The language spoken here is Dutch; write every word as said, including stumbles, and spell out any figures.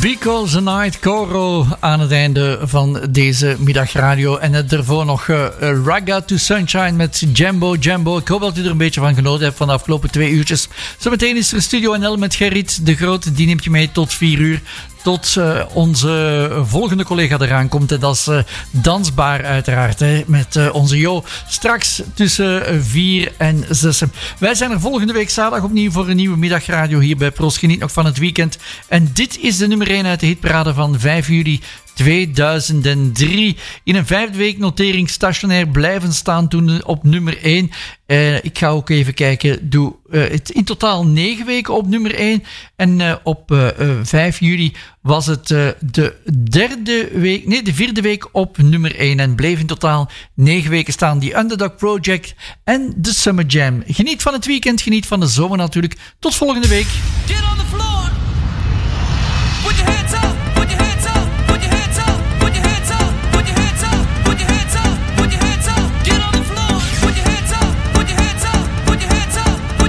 Because the Night, Coro aan het einde van deze middagradio. En het ervoor nog uh, Ragga to Sunshine met Jambo Jambo. Ik hoop dat u er een beetje van genoten hebt van de afgelopen twee uurtjes. Zometeen is er Studio N L met Gerrit de Groot. Die neemt je mee tot vier uur. Tot uh, onze volgende collega eraan komt. En dat is uh, dansbaar uiteraard. Hè, met uh, onze Jo. Straks tussen vier en zes. Wij zijn er volgende week zaterdag opnieuw voor een nieuwe middagradio hier bij Pros. Geniet nog van het weekend. En dit is de nummer één uit de hitparade van vijf juli tweeduizend drie. In een vijfde week notering stationair blijven staan toen op nummer één. Uh, ik ga ook even kijken. Doe uh, het in totaal negen weken op nummer één. En uh, op uh, uh, vijf juli was het uh, de derde week, nee, de vierde week op nummer één. En bleef in totaal negen weken staan. Die Underdog Project en de Summer Jam. Geniet van het weekend, geniet van de zomer natuurlijk. Tot volgende week. Get on the floor!